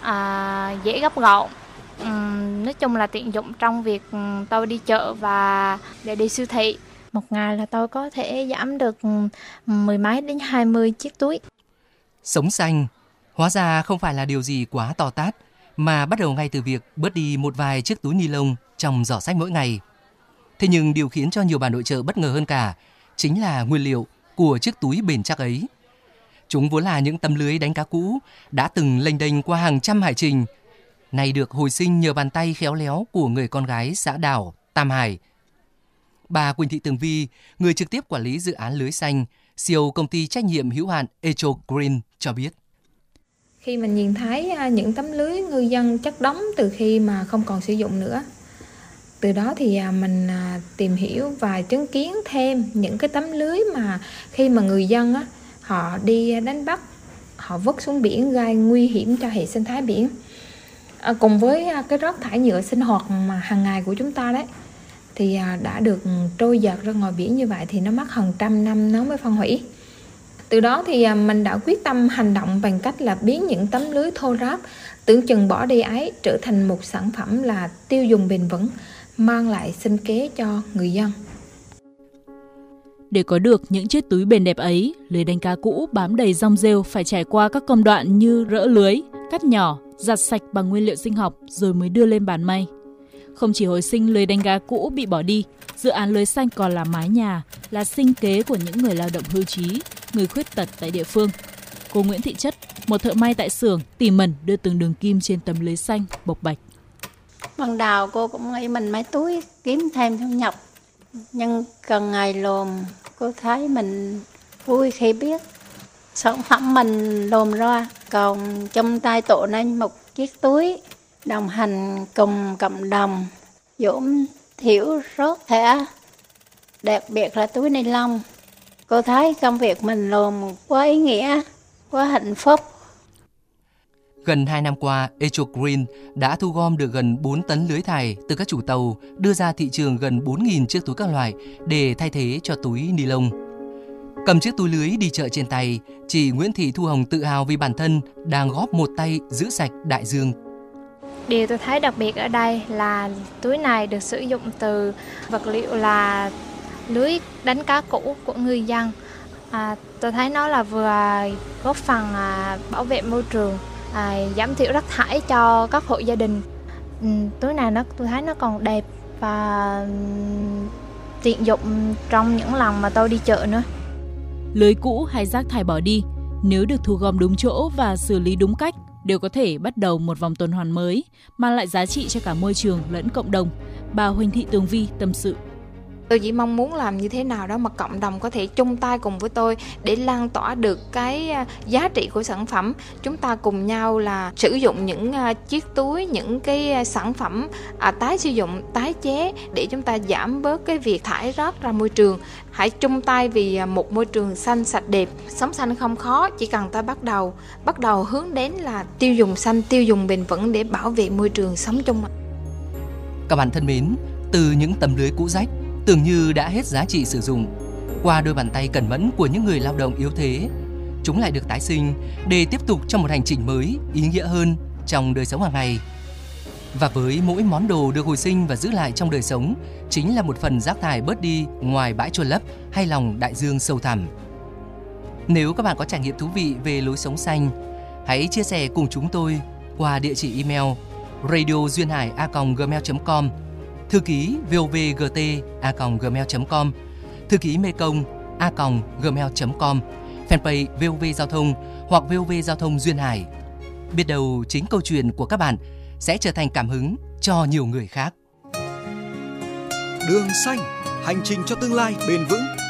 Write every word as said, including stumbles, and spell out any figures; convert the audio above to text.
à, dễ gấp gọn. Uhm, nói chung là tiện dụng trong việc tôi đi chợ và để đi siêu thị. Một ngày là tôi có thể giảm được mười mấy đến hai mươi chiếc túi. Sống xanh hóa ra không phải là điều gì quá to tát, mà bắt đầu ngay từ việc bớt đi một vài chiếc túi ni lông trong giỏ xách mỗi ngày. Thế nhưng điều khiến cho nhiều bà nội trợ bất ngờ hơn cả chính là nguyên liệu của chiếc túi bền chắc ấy. Chúng vốn là những tấm lưới đánh cá cũ đã từng lênh đênh qua hàng trăm hải trình, nay được hồi sinh nhờ bàn tay khéo léo của người con gái xã đảo Tam Hải. Bà Quỳnh Thị Tường Vi, người trực tiếp quản lý dự án lưới xanh, xê e ô công ty trách nhiệm hữu hạn Echo Green cho biết. Khi mình nhìn thấy những tấm lưới ngư dân chất đóng từ khi mà không còn sử dụng nữa, từ đó thì mình tìm hiểu và chứng kiến thêm những cái tấm lưới mà khi mà người dân á, họ đi đánh bắt, họ vứt xuống biển gây nguy hiểm cho hệ sinh thái biển. À, cùng với cái rác thải nhựa sinh hoạt mà hàng ngày của chúng ta đấy, thì đã được trôi dạt ra ngoài biển như vậy thì nó mất hàng trăm năm nó mới phân hủy. Từ đó thì mình đã quyết tâm hành động bằng cách là biến những tấm lưới thô ráp tưởng chừng bỏ đi ấy trở thành một sản phẩm là tiêu dùng bền vững, mang lại sinh kế cho người dân. Để có được những chiếc túi bền đẹp ấy, lưới đánh cá cũ bám đầy rong rêu phải trải qua các công đoạn như rỡ lưới, cắt nhỏ, giặt sạch bằng nguyên liệu sinh học rồi mới đưa lên bàn may. Không chỉ hồi sinh lưới đánh cá cũ bị bỏ đi, dự án lưới xanh còn là mái nhà, là sinh kế của những người lao động hưu trí, người khuyết tật tại địa phương. Cô Nguyễn Thị Chất, một thợ may tại xưởng, tỉ mẩn đưa từng đường kim trên tấm lưới xanh bộc bạch. Ban đầu cô cũng nghĩ mình may túi kiếm thêm thu nhập, nhưng cần ngày lồm cô thấy mình vui khi biết sản phẩm mình lồm ra, còn trong tay tổ nên một chiếc túi đồng hành cùng cộng đồng giảm thiểu rác thải, đặc biệt là túi ni lông. Cô thấy công việc mình lồm quá ý nghĩa, quá hạnh phúc. Gần hai năm qua, Echo Green đã thu gom được gần bốn tấn lưới thải từ các chủ tàu, đưa ra thị trường gần bốn nghìn chiếc túi các loại để thay thế cho túi ni lông. Cầm chiếc túi lưới đi chợ trên tay, chị Nguyễn Thị Thu Hồng tự hào vì bản thân đang góp một tay giữ sạch đại dương. Điều tôi thấy đặc biệt ở đây là túi này được sử dụng từ vật liệu là lưới đánh cá cũ của ngư dân. À, tôi thấy nó là vừa góp phần à, bảo vệ môi trường, à, giảm thiểu rác thải cho các hộ gia đình. Ừ, túi này nó tôi thấy nó còn đẹp và tiện dụng trong những lần mà tôi đi chợ nữa. Lưới cũ hay rác thải bỏ đi, nếu được thu gom đúng chỗ và xử lý đúng cách, đều có thể bắt đầu một vòng tuần hoàn mới, mang lại giá trị cho cả môi trường lẫn cộng đồng. Bà Huỳnh Thị Tường Vi tâm sự. Tôi chỉ mong muốn làm như thế nào đó mà cộng đồng có thể chung tay cùng với tôi để lan tỏa được cái giá trị của sản phẩm. Chúng ta cùng nhau là sử dụng những chiếc túi, những cái sản phẩm à, tái sử dụng, tái chế để chúng ta giảm bớt cái việc thải rác ra môi trường. Hãy chung tay vì một môi trường xanh sạch đẹp. Sống xanh không khó, chỉ cần ta bắt đầu, bắt đầu hướng đến là tiêu dùng xanh, tiêu dùng bền vững để bảo vệ môi trường sống chung. Các bạn thân mến, từ những tấm lưới cũ rách tưởng như đã hết giá trị sử dụng, qua đôi bàn tay cẩn mẫn của những người lao động yếu thế, chúng lại được tái sinh để tiếp tục trong một hành trình mới, ý nghĩa hơn trong đời sống hàng ngày. Và với mỗi món đồ được hồi sinh và giữ lại trong đời sống, chính là một phần rác thải bớt đi ngoài bãi chôn lấp hay lòng đại dương sâu thẳm. Nếu các bạn có trải nghiệm thú vị về lối sống xanh, hãy chia sẻ cùng chúng tôi qua địa chỉ email radio duyên hải a còng gmail chấm com, thư ký vovgt a còng gmail chấm com, thư ký mekong a còng gmail chấm com, fanpage vê o vê Giao thông hoặc vê o vê Giao thông Duyên Hải. Biết đâu chính câu chuyện của các bạn sẽ trở thành cảm hứng cho nhiều người khác. Đường xanh, hành trình cho tương lai bền vững.